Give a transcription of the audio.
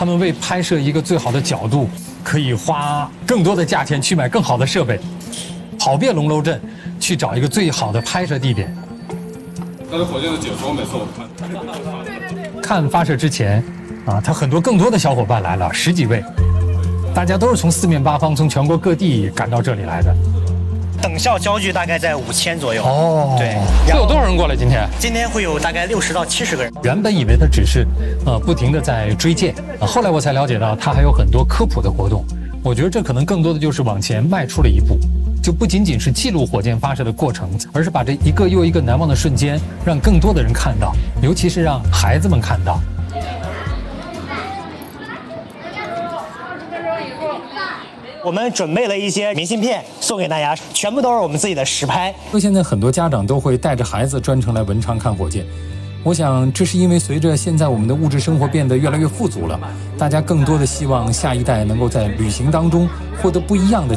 他们为拍摄一个最好的角度，可以花更多的价钱去买更好的设备，跑遍龙楼镇去找一个最好的拍摄地点。 但是火箭的解说每次我看发射之前，他很多更多的小伙伴来了，10几位，大家都是从四面八方、从全国各地赶到这里来的。 等效焦距大概在5000左右。 哦， 对。 会有多少人过来今天？ 今天会有大概60到70个人。 原本以为他只是不停地在追箭，后来我才了解到他还有很多科普的活动。我觉得这可能更多的就是往前迈出了一步，就不仅仅是记录火箭发射的过程，而是把这一个又一个难忘的瞬间让更多的人看到，尤其是让孩子们看到。 我们准备了一些明信片送给大家，全部都是我们自己的实拍。 现在很多家长都会带着孩子专程来文昌看火箭，我想这是因为随着现在我们的物质生活变得越来越富足了，大家更多的希望下一代能够在旅行当中获得不一样的